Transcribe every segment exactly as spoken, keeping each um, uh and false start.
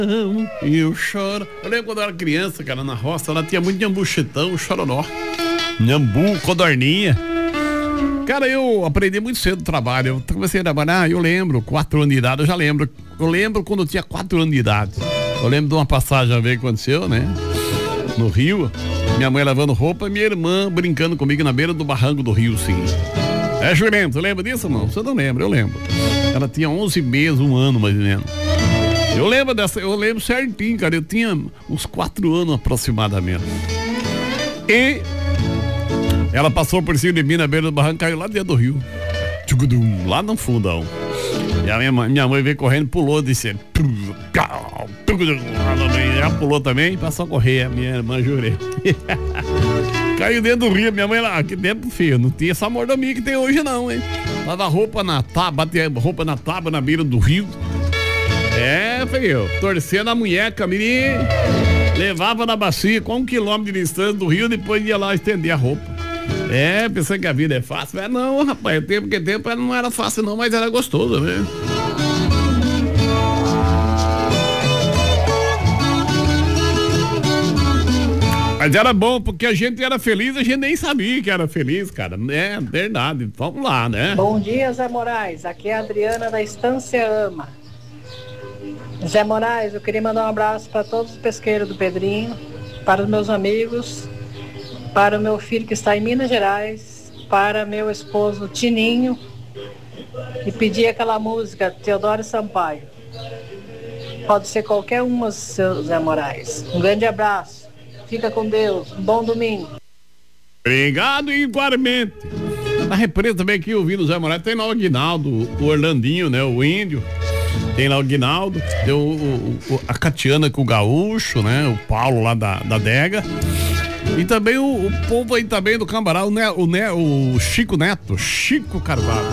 E eu choro. Eu lembro quando eu era criança, cara, na roça, lá tinha muito nhambu chitão, chororó. Nhambu, codorninha. Cara, eu aprendi muito cedo o trabalho. Eu comecei a trabalhar, eu lembro, quatro anos de idade, eu já lembro. Eu lembro quando eu tinha quatro anos de idade. Eu lembro de uma passagem que aconteceu, né? No rio, minha mãe lavando roupa e minha irmã brincando comigo na beira do barranco do rio, sim. É, Jurento, lembra disso, não? Você não lembra, eu lembro. Ela tinha onze meses, um ano mais ou menos. Eu lembro dessa, eu lembro certinho, cara. Eu tinha uns quatro anos aproximadamente. E ela passou por cima de mim na beira do barranco, caiu lá dentro do rio. Tchugudum, lá no fundão. E a minha mãe, minha mãe veio correndo, pulou, disse. Ela pulou também, passou a correr, a minha irmã Jurei. Caiu dentro do rio, minha mãe lá, aqui dentro, filho, não tinha essa mordomia que tem hoje não, hein? Tava roupa na tábua, batia roupa na tábua na beira do rio. É, filho, torcendo a munheca, menino, levava na bacia com um quilômetro de distância do rio, depois ia lá estender a roupa. É, pensando que a vida é fácil, mas não, rapaz, o tempo que tempo não era fácil não, mas era gostoso, né? Mas era bom, porque a gente era feliz, a gente nem sabia que era feliz, cara. É verdade. Vamos lá, né? Bom dia, Zé Moraes. Aqui é a Adriana da Estância Ama. Zé Moraes, eu queria mandar um abraço para todos os pesqueiros do Pedrinho, para os meus amigos, para o meu filho que está em Minas Gerais, para meu esposo Tininho, e pedir aquela música Teodoro Sampaio. Pode ser qualquer uma, seu Zé Moraes. Um grande abraço. Fica com Deus. Um bom domingo. Obrigado igualmente. Na represa também aqui ouvindo o Zé Moraes, tem lá o Aguinaldo, o Orlandinho, né? O Índio. Tem lá o Aguinaldo, tem o, o, o, a Catiana com o Gaúcho, né? O Paulo lá da, da Dega. E também o, o povo aí também do Cambará, o, ne, o, ne, o Chico Neto, Chico Carvalho.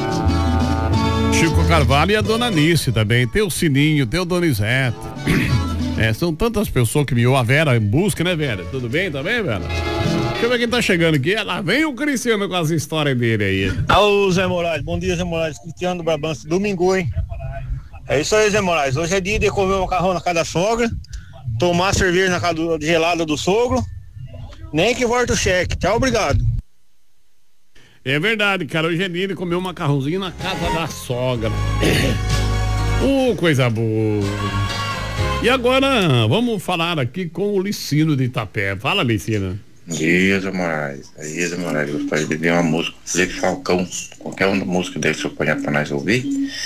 Chico Carvalho e a Dona Nice também. Tem o Sininho, tem o Donizete. É, são tantas pessoas que me ouvem. A Vera em busca, né, Vera? Tudo bem também, Vera? Deixa eu ver quem tá chegando aqui. Lá vem o Cristiano com as histórias dele aí. Alô, Zé Moraes. Bom dia, Zé Moraes. Cristiano do Brabante. Domingo, hein? É isso aí, Zé Moraes. Hoje é dia de comer um macarrão na casa da sogra, tomar cerveja na casa do, gelada do sogro. Nem que volta o cheque. Tchau, obrigado. É verdade, cara. Hoje é dia de comer um macarrãozinho na casa da sogra. Uh, coisa boa. E agora, vamos falar aqui com o Licino de Itapé. Fala, Licino. Bom dia, Zé Moraes. Aí, Zé Moraes, eu gostaria de ver uma música, Zé Falcão, qualquer uma música dele que eu ponha para nós ouvir.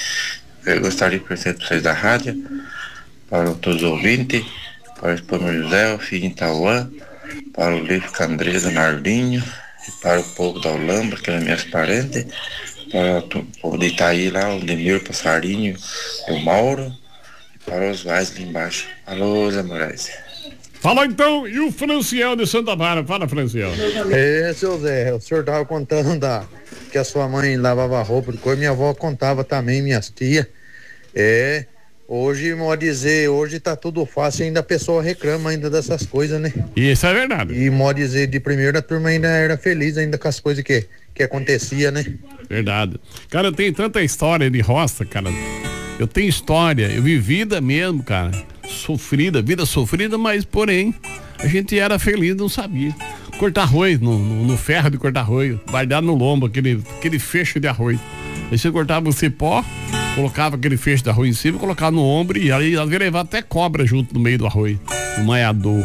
Eu gostaria de apresentar para vocês da rádio, para todos os ouvintes, para o Espano José, o filho de Itauã, para o Livro Candresa Nardinho, e para o povo da Olambra, que é meus parentes, para o povo de Itaí lá, o Demir, o Passarinho, o Mauro, para os vais ali embaixo. Alô, Zé Moraes. Fala então, e o Franciel de Santa Bárbara? Fala, Franciel. É, seu Zé, o senhor tava contando da, que a sua mãe lavava roupa de cor, minha avó contava também, minhas tias. É, hoje, modo dizer, hoje tá tudo fácil, ainda a pessoa reclama ainda dessas coisas, né? Isso é verdade. E modo dizer, de primeira turma ainda era feliz ainda com as coisas que, que acontecia, né? Verdade. Cara, eu tenho tanta história de roça, cara. Eu tenho história, eu vi vida mesmo, cara, sofrida, vida sofrida, mas porém, a gente era feliz, não sabia. Cortar arroz, no, no, no ferro de cortar arroz, guardar no lombo, aquele, aquele fecho de arroz. Aí você cortava o cipó, colocava aquele fecho de arroz em cima, colocava no ombro e aí ia levar até cobra junto no meio do arroz, no maiador.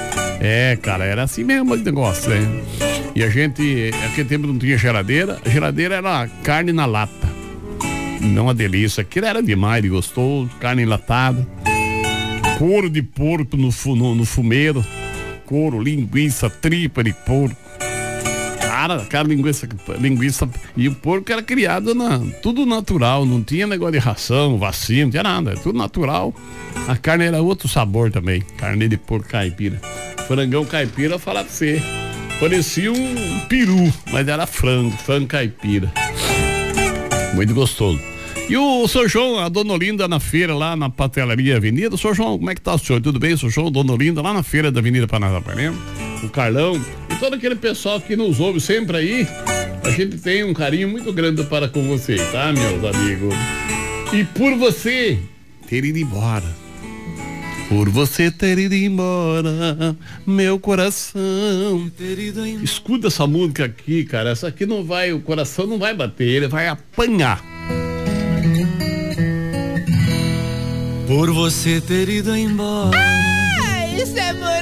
É, cara, era assim mesmo o negócio, né? E a gente, naquele tempo não tinha geladeira, a geladeira era carne na lata. Não uma delícia, aquilo era demais de gostoso, carne enlatada, couro de porco no, no, no fumeiro, couro, linguiça, tripa de porco, cara, cara, linguiça, linguiça, e o porco era criado na, tudo natural, não tinha negócio de ração, vacina, não tinha nada, tudo natural, a carne era outro sabor também, carne de porco caipira, frangão caipira, eu falar pra você, parecia um peru, mas era frango, frango caipira. Muito gostoso. E o senhor João, a Dona Olinda na feira lá na Patelaria Avenida. O senhor João, como é que tá o senhor? Tudo bem, senhor João? Dona Olinda lá na feira da Avenida Paranapanema. O Carlão e todo aquele pessoal que nos ouve sempre aí. A gente tem um carinho muito grande para com vocês, tá, meus amigos? E por você ter ido embora, Por você ter ido embora, meu coração. Escuta essa música aqui, cara. Essa aqui não vai, o coração não vai bater, ele vai apanhar. Por você ter ido embora. Ah, isso é muito